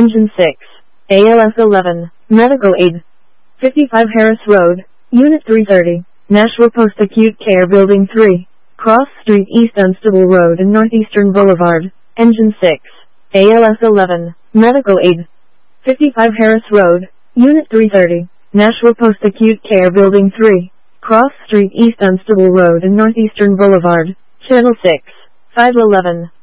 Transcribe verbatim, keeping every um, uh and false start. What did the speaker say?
Engine six, A L S eleven, Medical Aid. fifty-five Harris Road, Unit three thirty, Nashua Post Acute Care Building three, Cross Street East Dunstable Road and Northeastern Boulevard. Engine six, A L S eleven, Medical Aid. fifty-five Harris Road, Unit three thirty, Nashua Post Acute Care Building three, Cross Street East Dunstable Road and Northeastern Boulevard. Channel six, five eleven.